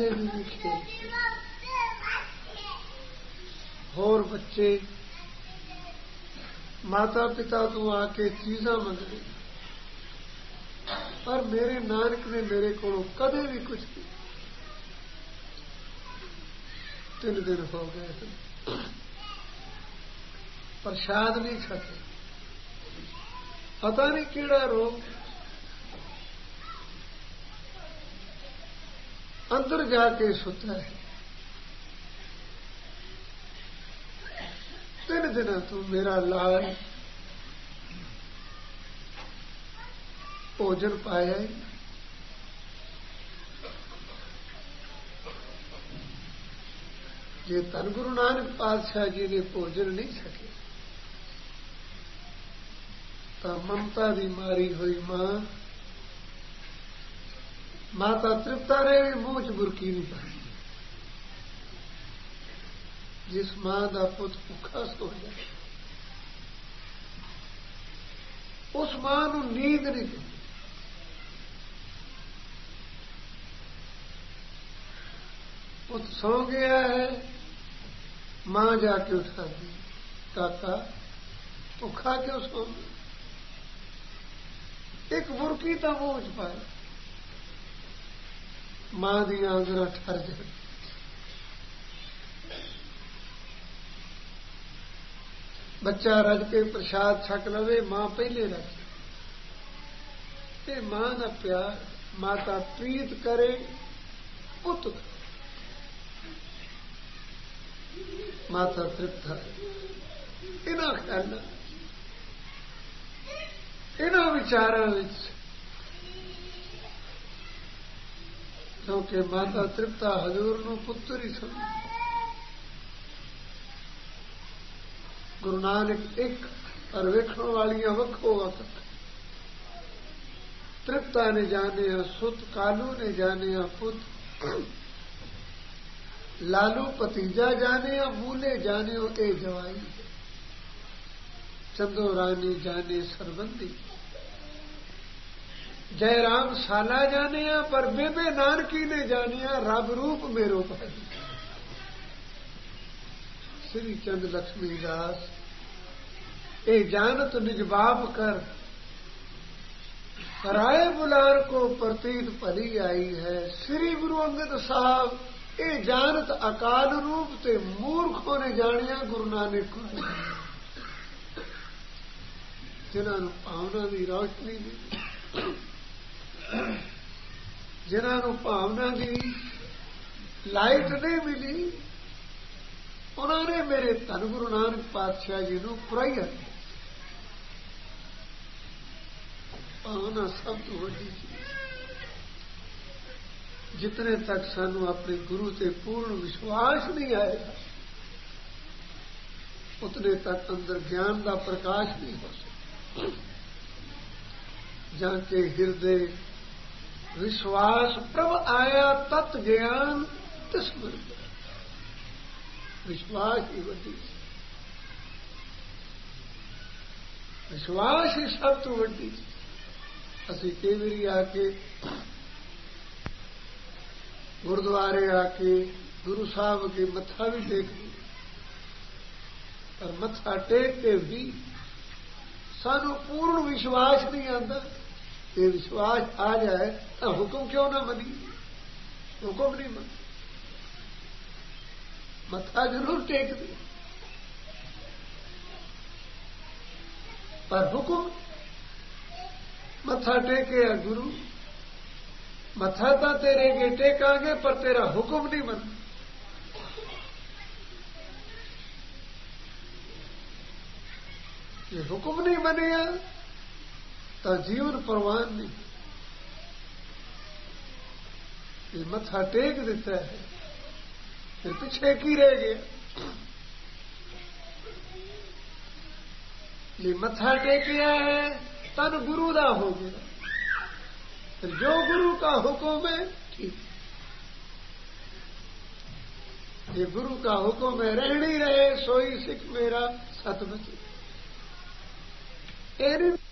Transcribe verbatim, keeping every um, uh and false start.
कदे भी नहीं खेलते। होर बच्चे माता पिता तो आके चीज़ां मंगदे, पर मेरे नानक ने मेरे को कदे भी कुछ नहीं। तीन दिन हो गए प्रसाद नहीं छके, पता नहीं केड़ा रोग अंदर जाके सुता है। तीन दिन तो मेरा लाल भोजन पाया ही। जे धन गुरु नानक पातशाह जी ने भोजन नहीं सके तो ममता दी मारी हुई मां माता तृप्ता ने भी मुंह च बुरकी नहीं पाई। जिस मां का पुत भुखा सो जाए उस मां नूं नींद नहीं दी। पुत सो गया है, मां जाके उठा दी, काका भुखा क्यों सो गया? एक बुरकी तो मुंह च पाए, मां दी आंदरा ठर जाए। बच्चा रज के प्रसाद छक लवे, मां पहले रज ते मां का प्यार माता प्रीत करे पुत माता तृप्त है। इन्हां ख्यालों इन्हां विचारों विच क्योंकि माता तृप्ता हजूर नूं पुत्र ही समझ। गुरु नानक एक और वेखण वालियां वखो वक्त। तृप्ता ने जाने सुत, कालू ने जाने पुत, लालू भतीजा जाने मूले जाने ए जवाई, चंदो रानी जाने सरबंदी, जयराम साला जाने पर बेबे नानकी ने जानिया रब रूप मेरो भाई। श्री चंद लक्ष्मी दास ए जानत निज बाप कर, राय बुलार को प्रतीत भली आई है। श्री गुरु अंगद साहब ए जानत अकाल रूप ते मूर्खों ने जानिया गुरु नानक को। जिन्होंने भावना की रोशनी मिली, जिन्होंने भावना की लाइट नहीं मिली, उन्होंने मेरे धन गुरु नानक पातशाह जी को पुराइया। भावना सब तो वड्डी चीज। जितने तक सानू अपने गुरु से पूर्ण विश्वास नहीं आएगा उतने तक अंदर ज्ञान का प्रकाश नहीं हो सकता। जाके हृदय विश्वास प्रभ आया तत् ज्ञान तिस्मृत। विश्वास ही वड्डी, विश्वास ही सब तो वड्डी चीज। असी कई बारी आके गुरुद्वारे आके गुरु साहब के मत्था भी टेक दी, पर मत्था टेक के भी सानू पूर्ण विश्वास नहीं आता। ये विश्वास आ जाए तो हुक्म क्यों ना मनी, हुक्म नहीं मन, मत्था जरूर टेक दी पर हुक्म मत्था टेके गुरु, मत्था तो तेरे के टेकांगे पर तेरा हुक्म नहीं मन। ये हुक्म नहीं बनेगा तो जीवन प्रवान नहीं। ये मत्था टेक देता है फिर पीछे की रह गया। ये मत्था टेकिया है तन गुरु दा हो गया, फिर जो गुरु का हुक्म है ठीक। ये गुरु का हुक्म है रहनी रहे सोई सिख मेरा सतबच।